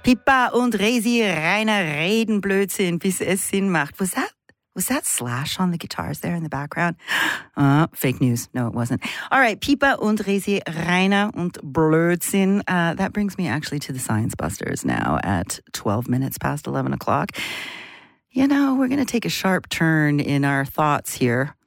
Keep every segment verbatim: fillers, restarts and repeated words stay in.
Pippa und Resi Rainer reden Blödsinn, bis es Sinn macht. Was that? Was that Slash on the guitars there in the background? Uh, fake news. No, it wasn't. All right, Pippa und Resi Rainer und Blödsinn. Uh, that brings me actually to the Science Busters now at twelve minutes past eleven o'clock. You know, we're going to take a sharp turn in our thoughts here.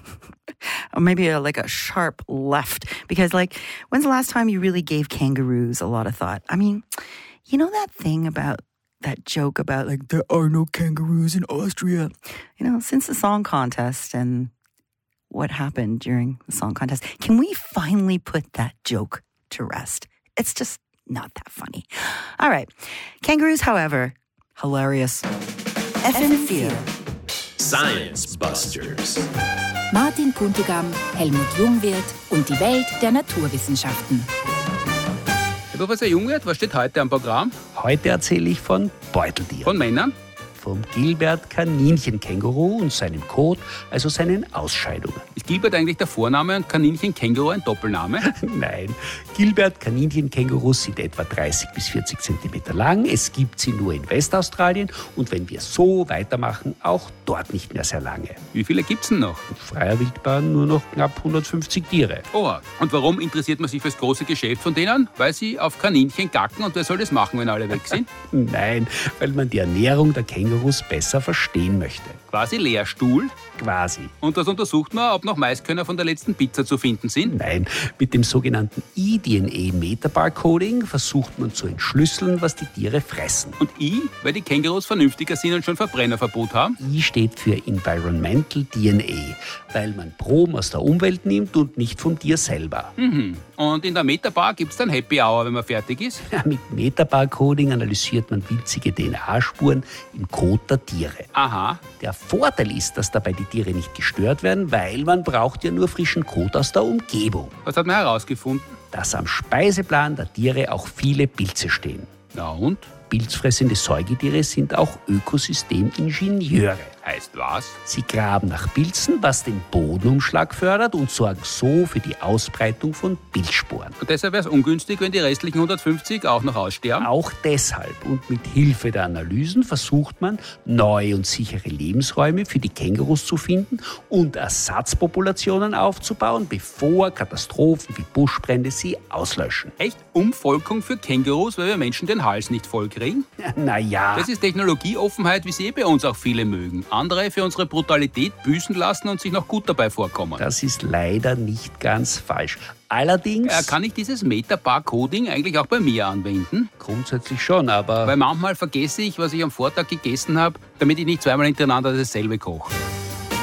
Or maybe a, like a sharp left. Because, like, when's the last time you really gave kangaroos a lot of thought? I mean, you know that thing about that joke about, like, there are no kangaroos in Austria? You know, since the song contest and what happened during the song contest, can we finally put that joke to rest? It's just not that funny. All right. Kangaroos, however, hilarious. F M vier. Science Busters. Martin Kuntigam, Helmut Jungwirth und die Welt der Naturwissenschaften. Herr Professor Jungwirth, was steht heute am Programm? Heute erzähle ich von Beuteltieren. Von Männern? Vom Gilbert-Kaninchenkänguru und seinem Kot, also seinen Ausscheidungen. Ist Gilbert eigentlich der Vorname und Kaninchenkänguru ein Doppelname? Nein, Gilbert-Kaninchenkängurus sind etwa dreißig bis vierzig Zentimeter lang. Es gibt sie nur in Westaustralien und wenn wir so weitermachen, auch dort nicht mehr sehr lange. Wie viele gibt's denn noch? In freier Wildbahn nur noch knapp hundertfünfzig Tiere. Oh, und warum interessiert man sich fürs große Geschäft von denen? Weil sie auf Kaninchen gacken und wer soll das machen, wenn alle weg sind? Nein, weil man die Ernährung der Kängurus besser verstehen möchte. Quasi Lehrstuhl? Quasi. Und das untersucht man, ob noch Maiskörner von der letzten Pizza zu finden sind? Nein, mit dem sogenannten I-D N A-Metabarcoding versucht man zu entschlüsseln, was die Tiere fressen. Und I, weil die Kängurus vernünftiger sind und schon Verbrennerverbot haben? I steht für Environmental D N A, weil man Proben aus der Umwelt nimmt und nicht vom Tier selber. Mhm. Und in der Metabar gibt es dann Happy Hour, wenn man fertig ist? Ja, mit Metabarcoding analysiert man winzige D N A-Spuren im Kot der Tiere. Aha. Der Vorteil ist, dass dabei die Tiere nicht gestört werden, weil man braucht ja nur frischen Kot aus der Umgebung. Was hat man herausgefunden? Dass am Speiseplan der Tiere auch viele Pilze stehen. Ja und? Pilzfressende Säugetiere sind auch Ökosystemingenieure. Heißt was? Sie graben nach Pilzen, was den Bodenumschlag fördert und sorgen so für die Ausbreitung von Pilzsporen. Und deshalb wäre es ungünstig, wenn die restlichen hundertfünfzig auch noch aussterben? Auch deshalb. Und mit Hilfe der Analysen versucht man, neue und sichere Lebensräume für die Kängurus zu finden und Ersatzpopulationen aufzubauen, bevor Katastrophen wie Buschbrände sie auslöschen. Echt? Umvolkung für Kängurus, weil wir Menschen den Hals nicht voll kriegen? Naja. Das ist Technologieoffenheit, wie sie bei uns auch viele mögen. Andere für unsere Brutalität büßen lassen und sich noch gut dabei vorkommen. Das ist leider nicht ganz falsch. Allerdings... Äh, kann ich dieses Metabar-Coding eigentlich auch bei mir anwenden? Grundsätzlich schon, aber... Weil manchmal vergesse ich, was ich am Vortag gegessen habe, damit ich nicht zweimal hintereinander dasselbe koche.